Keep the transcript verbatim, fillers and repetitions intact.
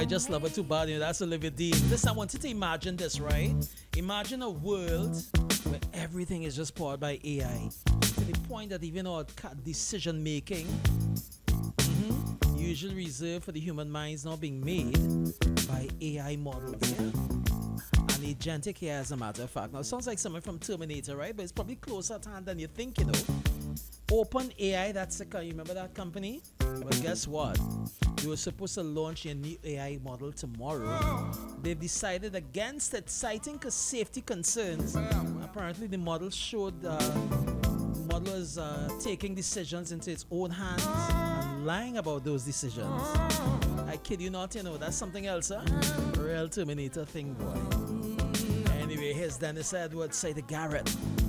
I just love it too bad. You know, that's Olivia Dean. Listen, I want you to imagine this, right? Imagine a world where everything is just powered by A I. To the point that even our decision making, mm-hmm, usually reserved for the human mind, is now being made by A I models. Yeah? And agentic A I, as a matter of fact. Now, it sounds like something from Terminator, right? But it's probably closer at hand than you think, you know. Open A I, that's the, you remember that company? Well, guess what? They were supposed to launch a new A I model tomorrow. They've decided against it, citing safety concerns. Apparently, the model showed uh, the model is uh, taking decisions into its own hands and lying about those decisions. I kid you not, you know, that's something else, huh? Real Terminator thing, boy. Anyway, here's Dennis Edwards, say the Garrett.